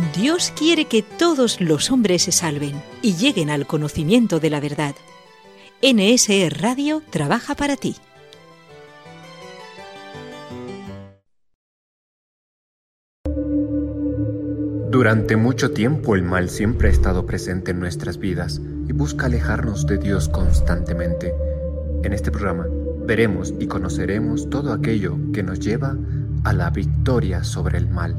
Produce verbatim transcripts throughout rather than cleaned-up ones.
Dios quiere que todos los hombres se salven y lleguen al conocimiento de la verdad. N S E Radio trabaja para ti. Durante mucho tiempo el mal siempre ha estado presente en nuestras vidas y busca alejarnos de Dios constantemente. En este programa veremos y conoceremos todo aquello que nos lleva a la victoria sobre el mal.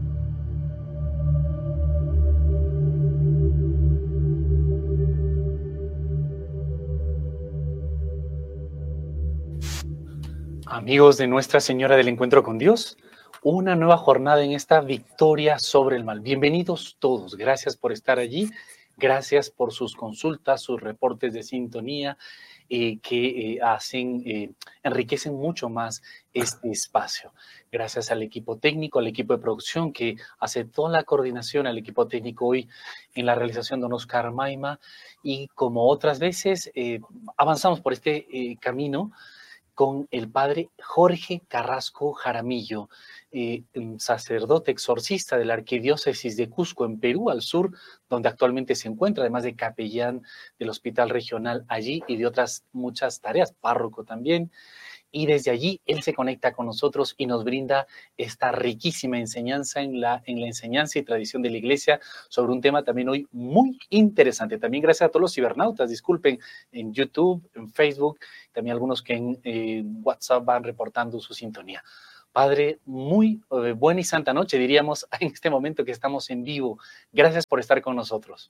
Amigos de Nuestra Señora del Encuentro con Dios, una nueva jornada en esta victoria sobre el mal. Bienvenidos todos, gracias por estar allí, gracias por sus consultas, sus reportes de sintonía eh, que eh, hacen, eh, enriquecen mucho más este espacio. Gracias al equipo técnico, al equipo de producción que hace toda la coordinación, al equipo técnico hoy en la realización de don Oscar Maima, y como otras veces eh, avanzamos por este eh, camino con el padre Jorge Carrasco Jaramillo, eh, sacerdote exorcista de la Arquidiócesis de Cusco en Perú, al sur, donde actualmente se encuentra, además de capellán del Hospital Regional allí y de otras muchas tareas, párroco también. Y desde allí él se conecta con nosotros y nos brinda esta riquísima enseñanza en la, en la enseñanza y tradición de la Iglesia sobre un tema también hoy muy interesante. También gracias a todos los cibernautas, disculpen, en YouTube, en Facebook, también algunos que en eh, WhatsApp van reportando su sintonía. Padre, muy eh, buena y santa noche, diríamos, en este momento que estamos en vivo. Gracias por estar con nosotros.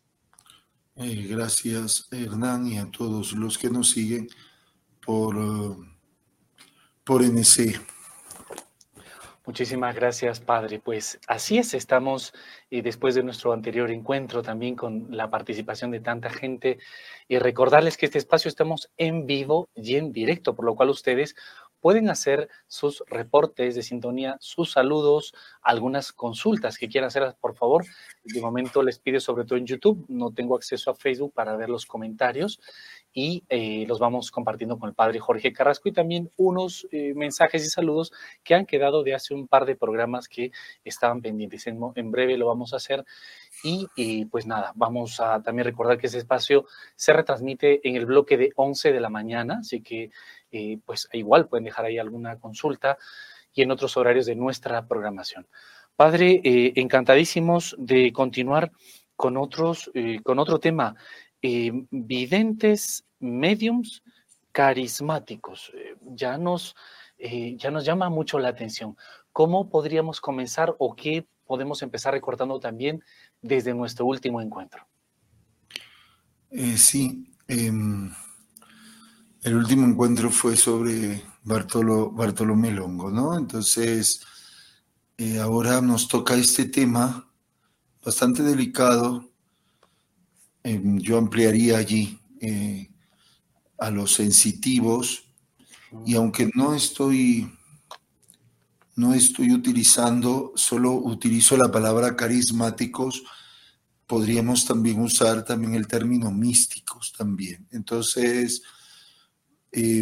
Eh, gracias, Hernán, y a todos los que nos siguen por... Uh... por N S E. Muchísimas gracias, Padre. Pues así es, estamos eh, después de nuestro anterior encuentro también con la participación de tanta gente, y recordarles que este espacio estamos en vivo y en directo, por lo cual ustedes pueden hacer sus reportes de sintonía, sus saludos, algunas consultas que quieran hacer, por favor. De momento les pido, sobre todo en YouTube, no tengo acceso a Facebook para ver los comentarios, y eh, los vamos compartiendo con el padre Jorge Carrasco, y también unos eh, mensajes y saludos que han quedado de hace un par de programas que estaban pendientes. En, en breve lo vamos a hacer. Y, y pues nada, vamos a también recordar que ese espacio se retransmite en el bloque de once de la mañana, así que eh, pues igual pueden dejar ahí alguna consulta, y en otros horarios de nuestra programación. Padre, eh, encantadísimos de continuar con, otros, eh, con otro tema, eh, videntes, mediums, carismáticos. Eh, ya, nos, eh, ya nos llama mucho la atención. ¿Cómo podríamos comenzar o qué podemos empezar recordando también desde nuestro último encuentro? Eh, sí, eh, el último encuentro fue sobre Bartolo, Bartolomé Longo, ¿no? Entonces, eh, ahora nos toca este tema bastante delicado. Eh, yo ampliaría allí eh, a los sensitivos, y aunque no estoy, no estoy utilizando, solo utilizo la palabra carismáticos, podríamos también usar también el término místicos también. Entonces, eh,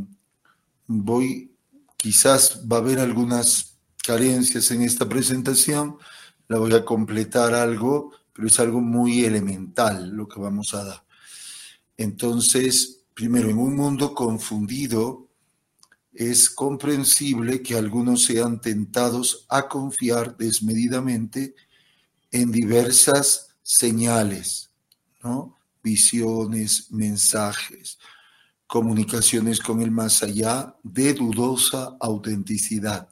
voy, quizás va a haber algunas carencias en esta presentación, la voy a completar algo, pero es algo muy elemental lo que vamos a dar. Entonces, primero, en un mundo confundido, es comprensible que algunos sean tentados a confiar desmedidamente en diversas señales, ¿no? Visiones, mensajes, comunicaciones con el más allá de dudosa autenticidad.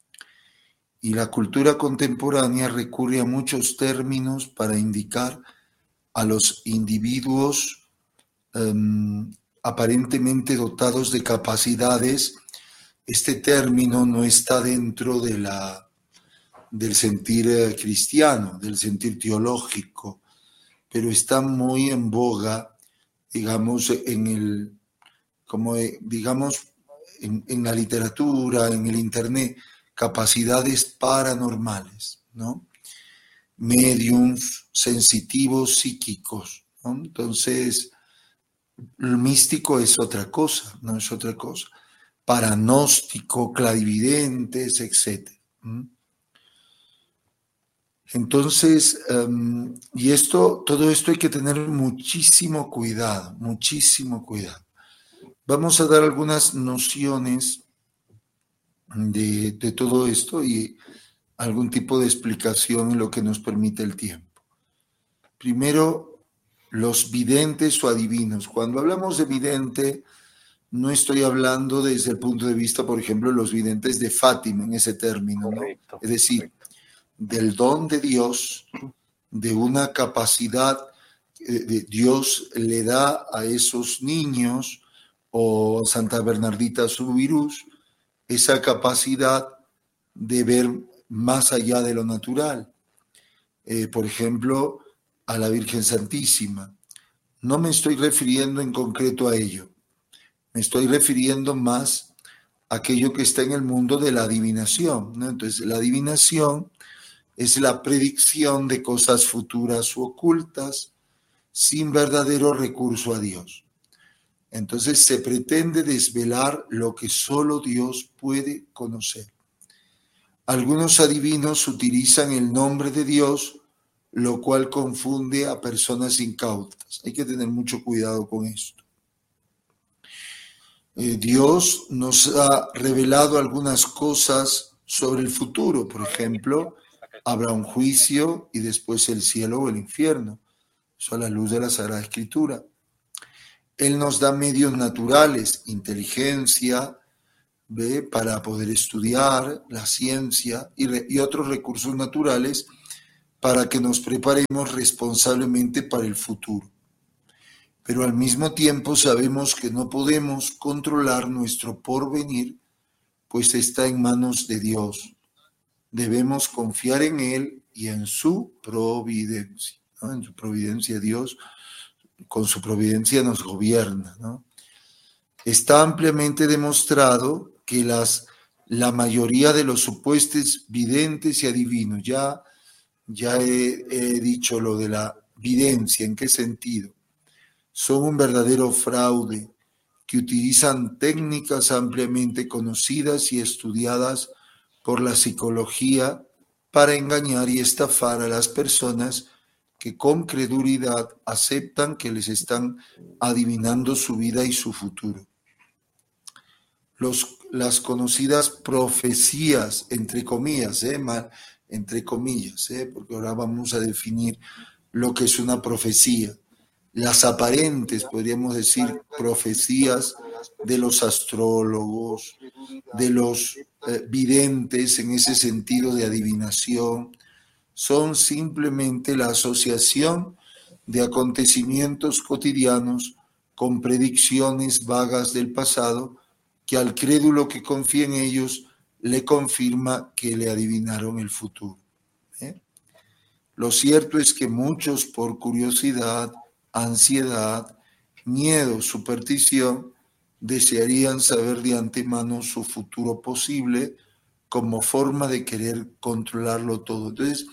Y la cultura contemporánea recurre a muchos términos para indicar a los individuos um, aparentemente dotados de capacidades. Este término no está dentro de la, del sentir eh, cristiano, del sentir teológico, pero está muy en boga, digamos, en el, como eh, digamos, en, en la literatura, en el internet, capacidades paranormales, ¿no? Mediums, sensitivos, psíquicos, ¿no? Entonces, el místico es otra cosa, no es otra cosa. Paranóstico, clarividentes, etcétera. ¿Mm? Entonces, um, y esto, todo esto hay que tener muchísimo cuidado, muchísimo cuidado. Vamos a dar algunas nociones de, de todo esto y algún tipo de explicación en lo que nos permite el tiempo. Primero, los videntes o adivinos. Cuando hablamos de vidente, no estoy hablando desde el punto de vista, por ejemplo, de los videntes de Fátima, en ese término, ¿no? Correcto, Es decir, correcto. del don de Dios, de una capacidad que Dios le da a esos niños, o Santa Bernardita Subirús, esa capacidad de ver más allá de lo natural. Eh, por ejemplo, a la Virgen Santísima. No me estoy refiriendo en concreto a ello. Me estoy refiriendo más a aquello que está en el mundo de la adivinación, ¿no? Entonces, la adivinación es la predicción de cosas futuras u ocultas sin verdadero recurso a Dios. Entonces, se pretende desvelar lo que solo Dios puede conocer. Algunos adivinos utilizan el nombre de Dios, lo cual confunde a personas incautas. Hay que tener mucho cuidado con esto. Eh, Dios nos ha revelado algunas cosas sobre el futuro. Por ejemplo, habrá un juicio y después el cielo o el infierno. Eso a la luz de la Sagrada Escritura. Él nos da medios naturales, inteligencia, ¿ve? Para poder estudiar la ciencia y, re, y otros recursos naturales para que nos preparemos responsablemente para el futuro. Pero al mismo tiempo sabemos que no podemos controlar nuestro porvenir, pues está en manos de Dios. Debemos confiar en Él y en su providencia, ¿no? En su providencia Dios, con su providencia nos gobierna, ¿no? Está ampliamente demostrado que las, la mayoría de los supuestos videntes y adivinos, ya, ya he, he dicho lo de la videncia, ¿en qué sentido? Son un verdadero fraude que utilizan técnicas ampliamente conocidas y estudiadas por la psicología para engañar y estafar a las personas que con credulidad aceptan que les están adivinando su vida y su futuro. Los, las conocidas profecías, entre comillas, ¿eh? Mal, entre comillas, ¿eh? Porque ahora vamos a definir lo que es una profecía. Las aparentes, podríamos decir, profecías de los astrólogos, de los eh, videntes en ese sentido de adivinación, son simplemente la asociación de acontecimientos cotidianos con predicciones vagas del pasado que al crédulo que confía en ellos le confirma que le adivinaron el futuro. ¿Eh? Lo cierto es que muchos, por curiosidad, ansiedad, miedo, superstición, desearían saber de antemano su futuro posible como forma de querer controlarlo todo. Entonces,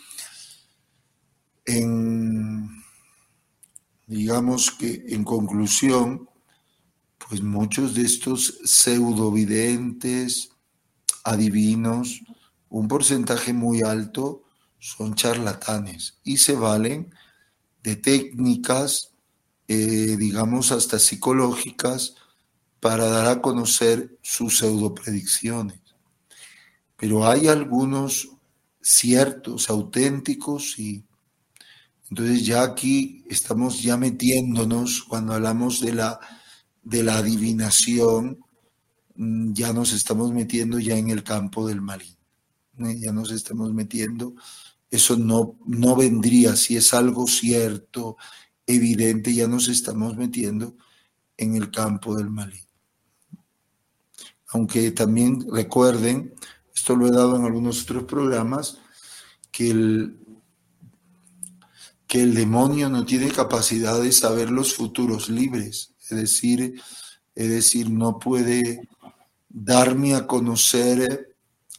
en, digamos que en conclusión, pues muchos de estos pseudovidentes, adivinos, un porcentaje muy alto son charlatanes y se valen de técnicas, eh, digamos, hasta psicológicas para dar a conocer sus pseudopredicciones. Pero hay algunos ciertos, auténticos, y entonces ya aquí estamos ya metiéndonos, cuando hablamos de la, de la adivinación, ya nos estamos metiendo ya en el campo del maligno, ¿eh? Ya nos estamos metiendo, eso no, no vendría, si es algo cierto, evidente, ya nos estamos metiendo en el campo del maligno. Aunque también recuerden, esto lo he dado en algunos otros programas, que el, que el demonio no tiene capacidad de saber los futuros libres, es decir, es decir, no puede darme a conocer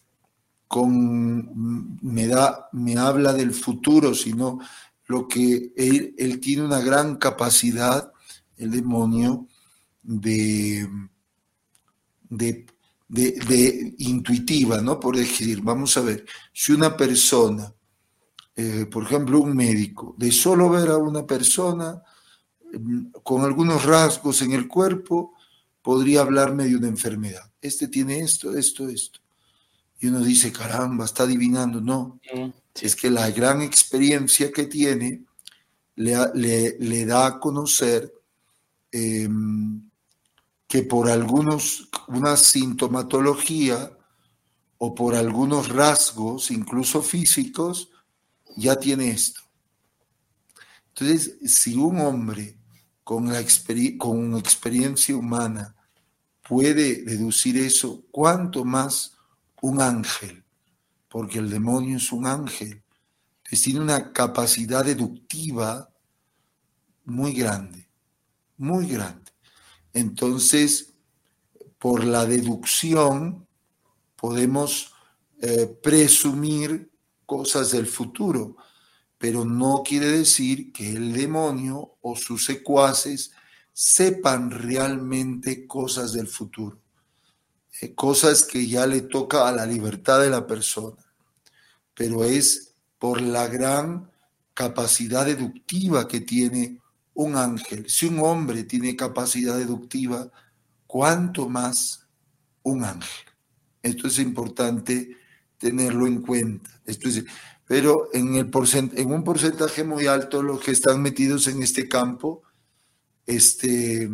con, me da, me habla del futuro, sino lo que él, él tiene una gran capacidad, el demonio, de, de, de, de intuitiva, ¿no? Por decir, vamos a ver, si una persona eh, por ejemplo, un médico, de solo ver a una persona eh, con algunos rasgos en el cuerpo, podría hablarme de una enfermedad. Este tiene esto, esto, esto. Y uno dice, caramba, está adivinando. No, Mm, sí. es que la gran experiencia que tiene le, le, le da a conocer eh, que por algunos, una sintomatología o por algunos rasgos, incluso físicos, ya tiene esto. Entonces, si un hombre con, la exper- con experiencia humana puede deducir eso, ¿cuánto más un ángel? Porque el demonio es un ángel. Entonces tiene una capacidad deductiva muy grande, muy grande. Entonces, por la deducción podemos eh, presumir cosas del futuro, pero no quiere decir que el demonio o sus secuaces sepan realmente cosas del futuro, eh, cosas que ya le toca a la libertad de la persona, pero es por la gran capacidad deductiva que tiene un ángel. Si un hombre tiene capacidad deductiva, ¿cuánto más un ángel? Esto es importante tenerlo en cuenta. Esto es, pero en, el porcent, en un porcentaje muy alto los que están metidos en este campo este,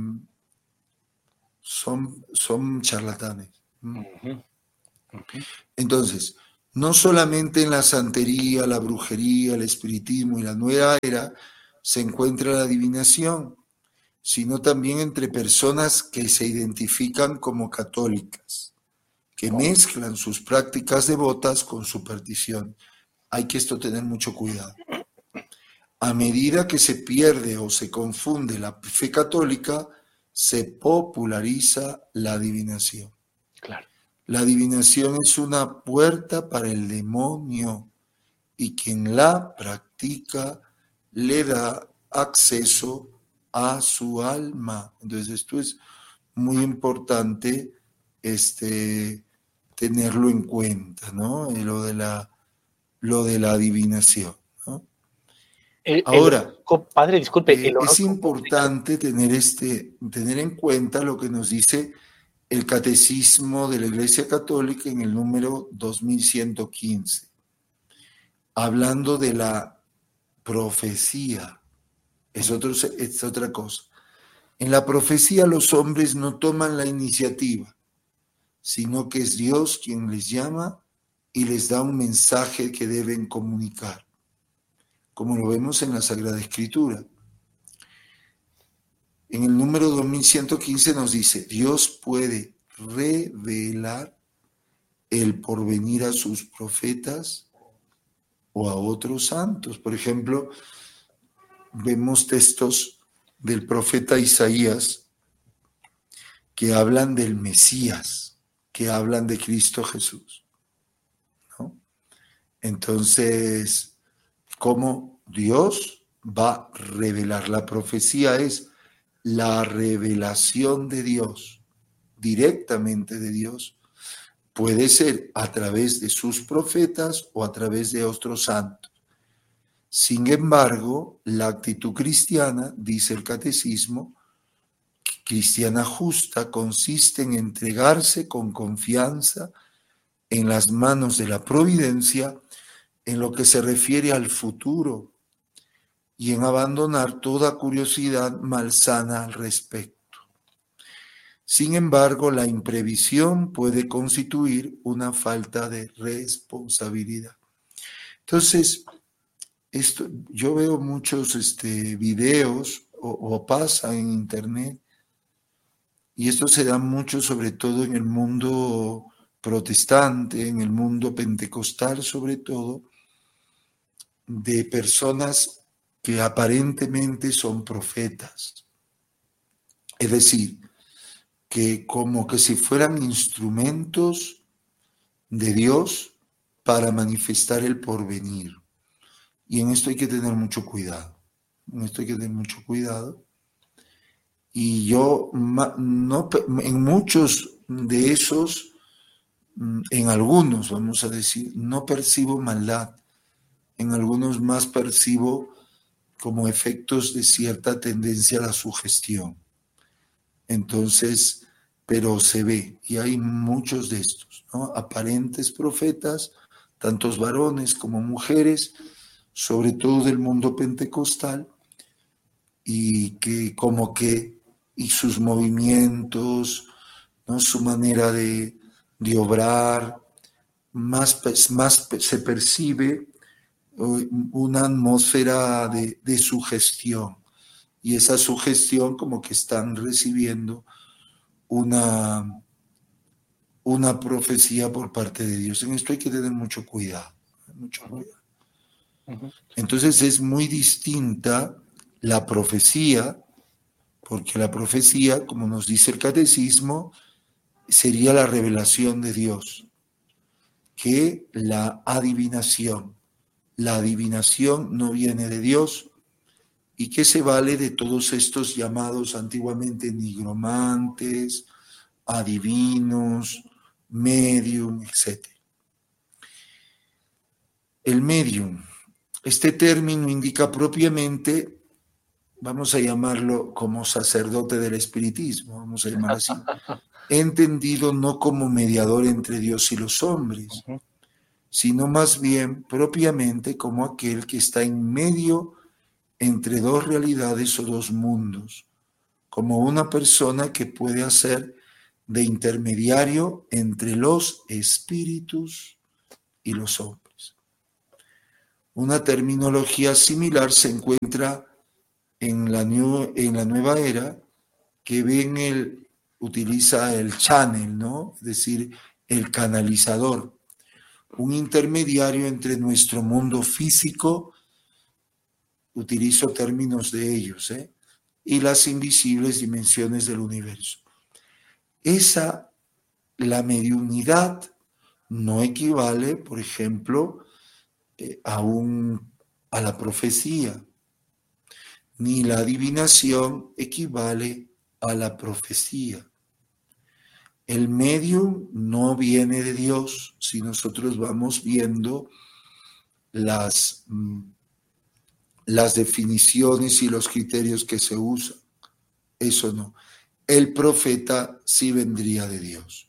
son, son charlatanes. Uh-huh. Uh-huh. Entonces, no solamente en la santería, la brujería, el espiritismo y la nueva era se encuentra la adivinación, sino también entre personas que se identifican como católicas, que mezclan sus prácticas devotas con superstición. Hay que esto tener mucho cuidado. A medida que se pierde o se confunde la fe católica, se populariza la adivinación. Claro. La adivinación es una puerta para el demonio y quien la practica le da acceso a su alma. Entonces esto es muy importante este, tenerlo en cuenta, ¿no? Lo de la, lo de la adivinación, ¿no? El, Ahora, el, padre, disculpe, eh, el es importante tener, este, tener en cuenta lo que nos dice el Catecismo de la Iglesia Católica en el número dos mil ciento quince, hablando de la profecía. Es, otro, es otra cosa. En la profecía los hombres no toman la iniciativa, sino que es Dios quien les llama y les da un mensaje que deben comunicar, como lo vemos en la Sagrada Escritura. En el número dos mil ciento quince nos dice, Dios puede revelar el porvenir a sus profetas o a otros santos. Por ejemplo, vemos textos del profeta Isaías que hablan del Mesías, que hablan de Cristo Jesús, ¿no? Entonces, ¿cómo Dios va a revelar? La profecía es la revelación de Dios, directamente de Dios. Puede ser a través de sus profetas o a través de otros santos. Sin embargo, la actitud cristiana, dice el catecismo, cristiana justa, consiste en entregarse con confianza en las manos de la providencia en lo que se refiere al futuro y en abandonar toda curiosidad malsana al respecto. Sin embargo, la imprevisión puede constituir una falta de responsabilidad. Entonces, esto, yo veo muchos este, videos o, o pasa en internet, y esto se da mucho sobre todo en el mundo protestante, en el mundo pentecostal sobre todo, de personas que aparentemente son profetas. Es decir, que como que si fueran instrumentos de Dios para manifestar el porvenir. Y en esto hay que tener mucho cuidado. En esto hay que tener mucho cuidado. Y yo, no, en muchos de esos, en algunos, vamos a decir, no percibo maldad, en algunos más percibo como efectos de cierta tendencia a la sugestión. Entonces, pero se ve, y hay muchos de estos, ¿no? Aparentes profetas, tantos varones como mujeres, sobre todo del mundo pentecostal, y que como que, y sus movimientos, ¿no? Su manera de, de obrar, más, más se percibe una atmósfera de, de sugestión, y esa sugestión como que están recibiendo una, una profecía por parte de Dios. En esto hay que tener mucho cuidado, mucho cuidado. Uh-huh. Entonces es muy distinta la profecía, porque la profecía, como nos dice el catecismo, sería la revelación de Dios, que la adivinación. La adivinación no viene de Dios y que se vale de todos estos llamados antiguamente nigromantes, adivinos, medium, etcétera. El medium, este término indica propiamente, vamos a llamarlo como sacerdote del espiritismo, vamos a llamarlo así, entendido no como mediador entre Dios y los hombres, uh-huh. sino más bien propiamente como aquel que está en medio entre dos realidades o dos mundos, como una persona que puede hacer de intermediario entre los espíritus y los hombres. Una terminología similar se encuentra en la, new, en la nueva era, que ven el, utiliza el channel, ¿no? Es decir, el canalizador, un intermediario entre nuestro mundo físico, utilizo términos de ellos, ¿eh? y las invisibles dimensiones del universo. Esa, la mediunidad, no equivale, por ejemplo, eh, a, un, a la profecía, ni la adivinación equivale a la profecía. El medium no viene de Dios si nosotros vamos viendo las, las definiciones y los criterios que se usan. Eso no. El profeta sí vendría de Dios.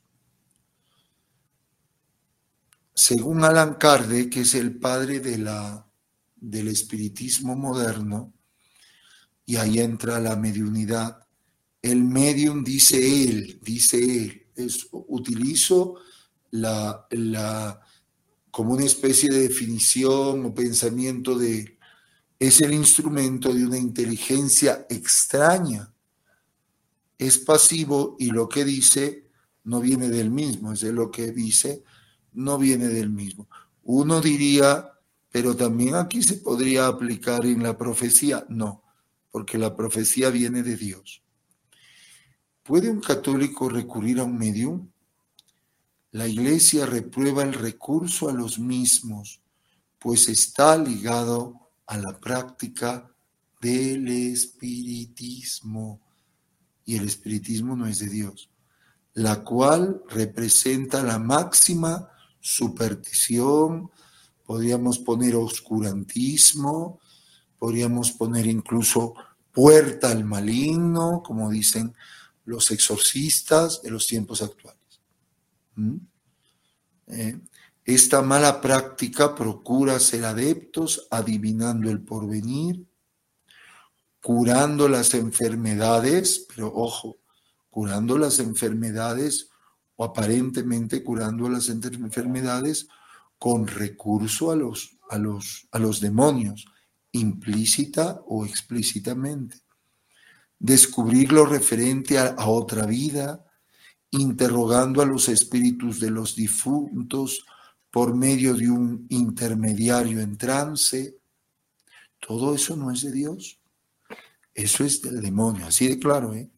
Según Allan Kardec, que es el padre de la, del espiritismo moderno, y ahí entra la mediunidad, el medium, dice él, dice él, es, utilizo la, la, como una especie de definición o pensamiento de, es el instrumento de una inteligencia extraña, es pasivo y lo que dice no viene del mismo, es de lo que dice, no viene del mismo. Uno diría, pero también aquí se podría aplicar en la profecía, no, porque la profecía viene de Dios. ¿Puede un católico recurrir a un medium? La Iglesia reprueba el recurso a los mismos, pues está ligado a la práctica del espiritismo. Y el espiritismo no es de Dios, la cual representa la máxima superstición, podríamos poner oscurantismo, podríamos poner incluso puerta al maligno, como dicen los exorcistas de los tiempos actuales. ¿Mm? Eh, esta mala práctica procura ser adeptos adivinando el porvenir, curando las enfermedades, pero ojo, curando las enfermedades o aparentemente curando las enfermedades con recurso a los, a los, a los demonios, implícita o explícitamente. Descubrir lo referente a, a otra vida, interrogando a los espíritus de los difuntos por medio de un intermediario en trance. Todo eso no es de Dios. Eso es del demonio, así de claro, ¿eh?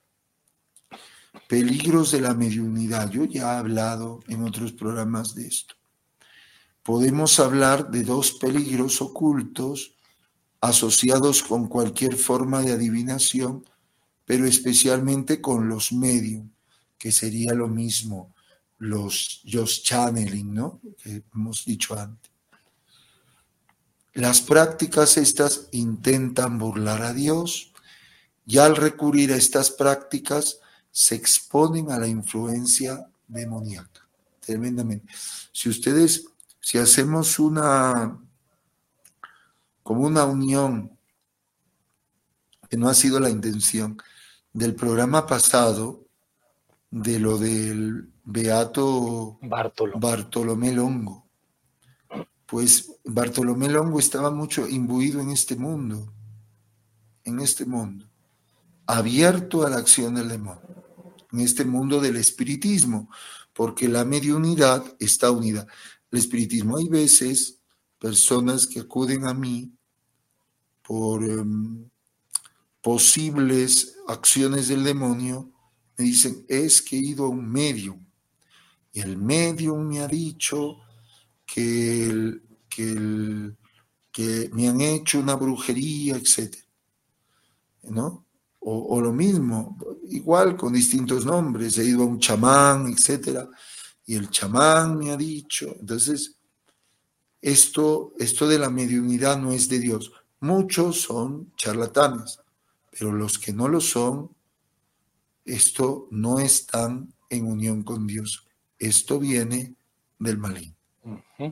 Peligros de la mediunidad. Yo ya he hablado en otros programas de esto. Podemos hablar de dos peligros ocultos asociados con cualquier forma de adivinación, pero especialmente con los medium, que sería lo mismo, los, los channeling, ¿no? Que hemos dicho antes. Las prácticas estas intentan burlar a Dios y al recurrir a estas prácticas se exponen a la influencia demoníaca, tremendamente. Si ustedes, si hacemos una, como una unión, que no ha sido la intención, del programa pasado, de lo del beato Bartolo. Bartolomé Longo, pues Bartolomé Longo estaba mucho imbuido en este mundo, en este mundo, abierto a la acción del demonio, en este mundo del espiritismo, porque la mediunidad está unida. El espiritismo, hay veces personas que acuden a mí por um, posibles acciones del demonio, me dicen, es que he ido a un medium, y el medium me ha dicho que, el, que, el, que me han hecho una brujería, etcétera, ¿no? O, o lo mismo, igual con distintos nombres, he ido a un chamán, etcétera, y el chamán me ha dicho. Entonces, esto, esto de la mediunidad no es de Dios. Muchos son charlatanes, pero los que no lo son, esto no están en unión con Dios. Esto viene del maligno. Uh-huh.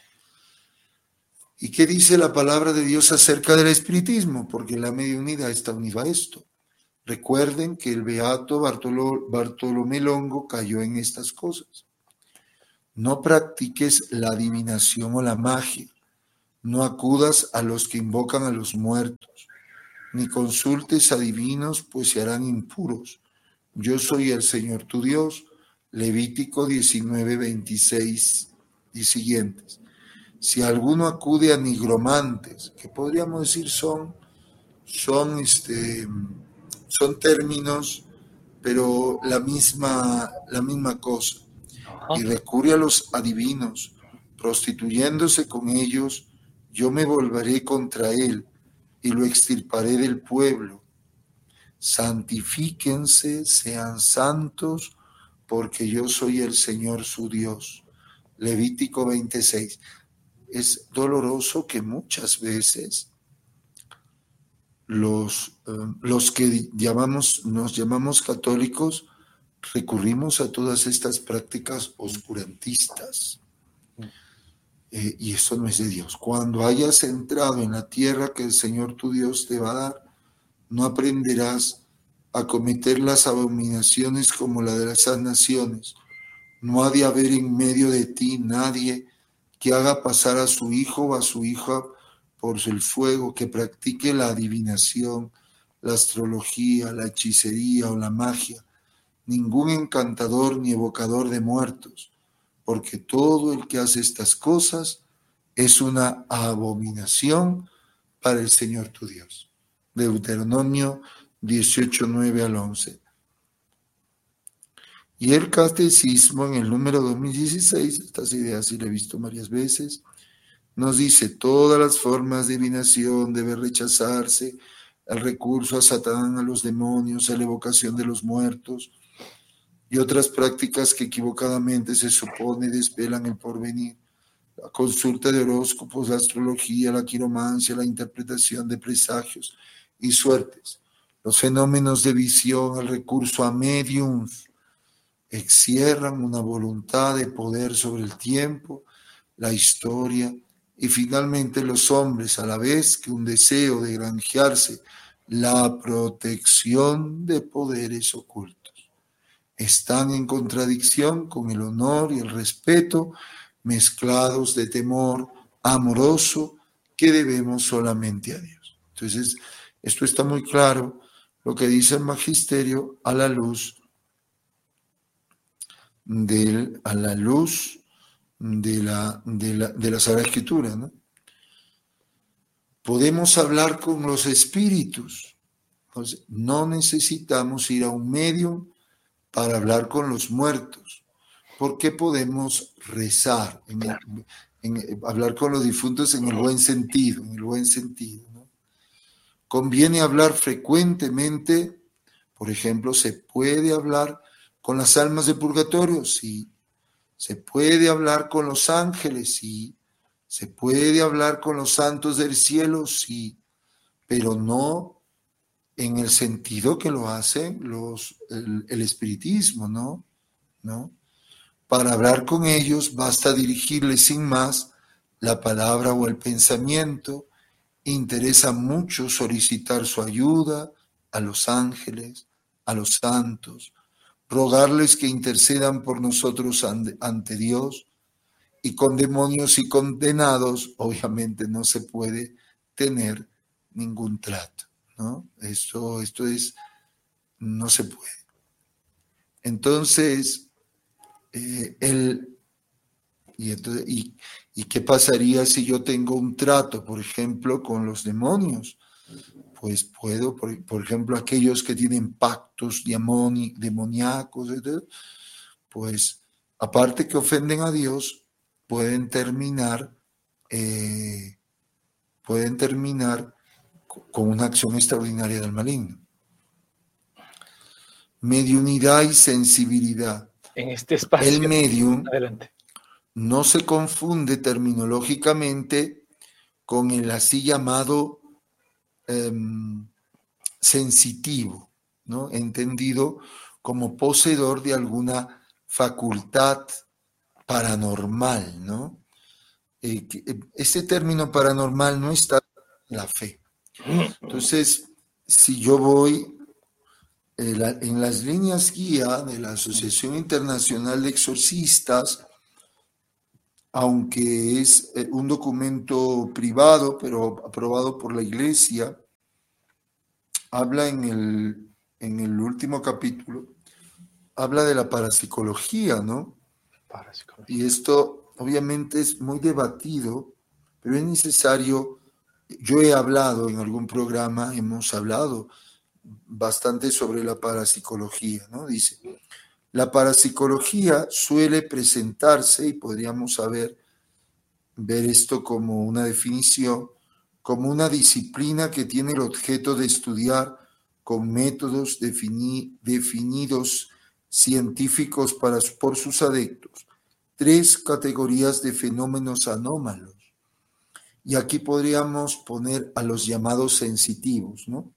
¿Y qué dice la palabra de Dios acerca del espiritismo? Porque la mediunidad está unida a esto. Recuerden que el beato Bartolo, Bartolomé Longo cayó en estas cosas. No practiques la adivinación o la magia. No acudas a los que invocan a los muertos. Ni consultes a divinos, pues se harán impuros. Yo soy el Señor tu Dios. Levítico diecinueve, veintiséis y siguientes. Si alguno acude a nigromantes, que podríamos decir son, son, este, son términos, pero la misma, la misma cosa, uh-huh. y recurre a los adivinos, prostituyéndose con ellos, yo me volveré contra él y lo extirparé del pueblo. Santifíquense, sean santos, porque yo soy el Señor su Dios. Levítico veintiséis. Es doloroso que muchas veces los, uh, los que llamamos, nos llamamos católicos recurrimos a todas estas prácticas oscurantistas. Eh, y eso no es de Dios. Cuando hayas entrado en la tierra que el Señor tu Dios te va a dar, no aprenderás a cometer las abominaciones como la de las naciones. No ha de haber en medio de ti nadie que haga pasar a su hijo o a su hija por el fuego, que practique la adivinación, la astrología, la hechicería o la magia, ningún encantador ni evocador de muertos, porque todo el que hace estas cosas es una abominación para el Señor tu Dios. Deuteronomio dieciocho, nueve al once. Y el catecismo en el número dos mil dieciséis, estas ideas sí las he visto varias veces, nos dice, todas las formas de adivinación deben rechazarse, el recurso a Satán, a los demonios, a la evocación de los muertos y otras prácticas que equivocadamente se supone desvelan el porvenir. La consulta de horóscopos, la astrología, la quiromancia, la interpretación de presagios y suertes, los fenómenos de visión, el recurso a mediums, encierran una voluntad de poder sobre el tiempo, la historia y finalmente los hombres, a la vez que un deseo de granjearse la protección de poderes ocultos. Están en contradicción con el honor y el respeto mezclados de temor amoroso que debemos solamente a Dios. Entonces, esto está muy claro, lo que dice el magisterio a la luz de, a la luz de la, de la, de la Sagrada Escritura, ¿no? Podemos hablar con los espíritus. Entonces, no necesitamos ir a un medium para hablar con los muertos. ¿Por qué podemos rezar? En el, en, hablar con los difuntos en el buen sentido, en el buen sentido, ¿no? Conviene hablar frecuentemente, por ejemplo, ¿se puede hablar con las almas de purgatorio? Sí. ¿Se puede hablar con los ángeles? Sí. ¿Se puede hablar con los santos del cielo? Sí, pero no en el sentido que lo hacen los, el, el espiritismo, ¿no? ¿no? Para hablar con ellos basta dirigirles sin más la palabra o el pensamiento. Interesa mucho solicitar su ayuda a los ángeles, a los santos, rogarles que intercedan por nosotros ante Dios. Y con demonios y condenados, obviamente no se puede tener ningún trato, ¿no? Esto, esto es, no se puede. Entonces, eh, el, y, entonces y, ¿y qué pasaría si yo tengo un trato, por ejemplo, con los demonios? Pues puedo, por, por ejemplo, aquellos que tienen pactos demoni, demoníacos, etcétera, pues aparte que ofenden a Dios, pueden terminar, eh, pueden terminar con una acción extraordinaria del maligno. Mediunidad y sensibilidad. En este espacio. El medium Adelante. No se confunde terminológicamente con el así llamado eh, sensitivo, ¿no? Entendido como poseedor de alguna facultad paranormal, ¿no? Eh, este término paranormal no está en la fe. Entonces, si yo voy eh, la, en las líneas guía de la Asociación Internacional de Exorcistas, aunque es eh, un documento privado, pero aprobado por la Iglesia, habla en el, en el último capítulo, habla de la parapsicología, ¿no? Parapsicología. Y esto obviamente es muy debatido, pero es necesario. Yo he hablado en algún programa, hemos hablado bastante sobre la parapsicología, ¿no? Dice, la parapsicología suele presentarse, y podríamos saber, ver esto como una definición, como una disciplina que tiene el objeto de estudiar con métodos defini, definidos científicos para, por sus adeptos, tres categorías de fenómenos anómalos. Y aquí podríamos poner a los llamados sensitivos, ¿no?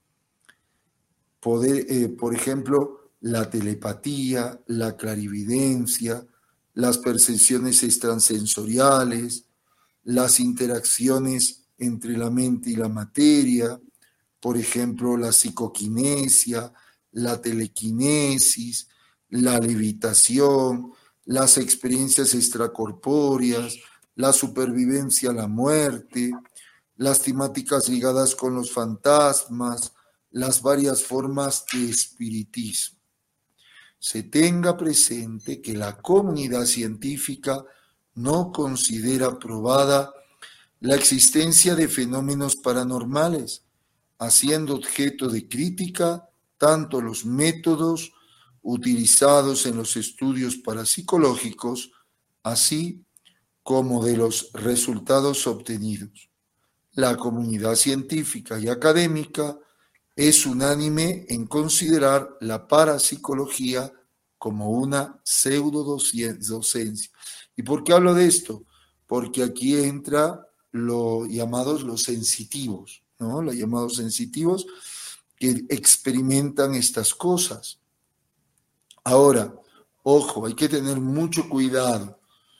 Poder, eh, por ejemplo, la telepatía, la clarividencia, las percepciones extrasensoriales, las interacciones entre la mente y la materia, por ejemplo, la psicoquinesia, la telequinesis, la levitación, las experiencias extracorpóreas, la supervivencia a la muerte, las temáticas ligadas con los fantasmas, las varias formas de espiritismo. Se tenga presente que la comunidad científica no considera probada la existencia de fenómenos paranormales, haciendo objeto de crítica tanto los métodos utilizados en los estudios parapsicológicos, así como de los resultados obtenidos. La comunidad científica y académica es unánime en considerar la parapsicología como una pseudodocencia. ¿Y por qué hablo de esto? Porque aquí entra los llamados los sensitivos, ¿no? Los llamados sensitivos que experimentan estas cosas. Ahora, ojo, hay que tener mucho cuidado.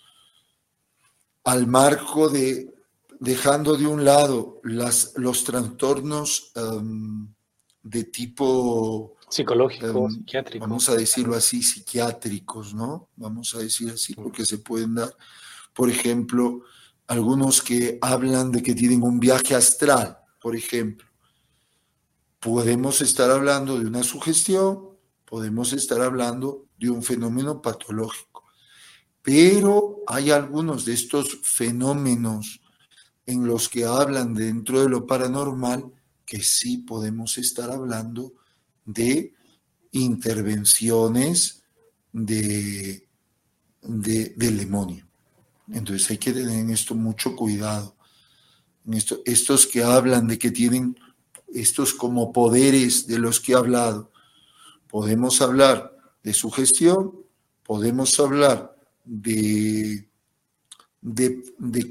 Al marco de, dejando de un lado las, los trastornos um, de tipo psicológico, um, psiquiátrico. Vamos a decirlo así, psiquiátricos, ¿no? Vamos a decir así, porque se pueden dar, por ejemplo, algunos que hablan de que tienen un viaje astral, por ejemplo. Podemos estar hablando de una sugestión, podemos estar hablando de un fenómeno patológico. Pero hay algunos de estos fenómenos en los que hablan dentro de lo paranormal que sí podemos estar hablando de intervenciones de, de, del demonio. Entonces hay que tener en esto mucho cuidado. En esto, estos que hablan de que tienen estos como poderes de los que he hablado, podemos hablar de sugestión, podemos hablar De, de, de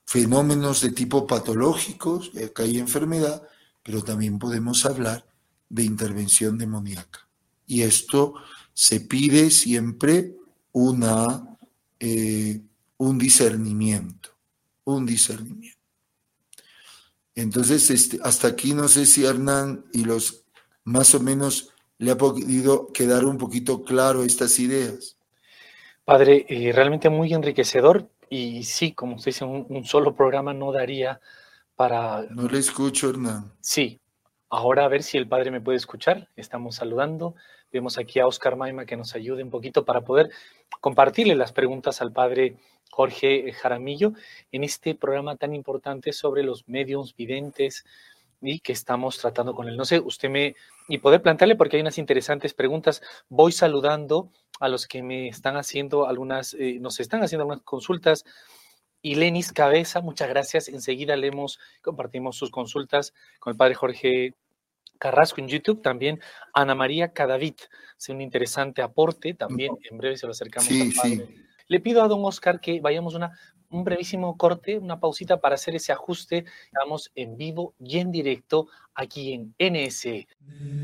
fenómenos de tipo patológicos, acá hay enfermedad, pero también podemos hablar de intervención demoníaca. Y esto se pide siempre una, eh, un discernimiento, un discernimiento. Entonces, este, hasta aquí no sé si Hernán y los más o menos le ha podido quedar un poquito claro estas ideas. Padre, eh, realmente muy enriquecedor y sí, como usted dice, un, un solo programa no daría para... No le escucho, Hernán. Sí, ahora a ver si el Padre me puede escuchar. Estamos saludando. Vemos aquí a Oscar Maima que nos ayude un poquito para poder compartirle las preguntas al Padre Jorge Jaramillo en este programa tan importante sobre los mediums videntes y que estamos tratando con él. No sé, usted me... y poder plantearle porque hay unas interesantes preguntas. Voy saludando a los que me están haciendo algunas, eh, nos están haciendo algunas consultas. Y Lenis Cabeza, muchas gracias. Enseguida leemos, compartimos sus consultas con el Padre Jorge Carrasco en YouTube. También Ana María Cadavid, hace un interesante aporte. También en breve se lo acercamos Sí, al Padre. sí. Le pido a don Oscar que vayamos una, un brevísimo corte, una pausita para hacer ese ajuste. Estamos en vivo y en directo aquí en N S E.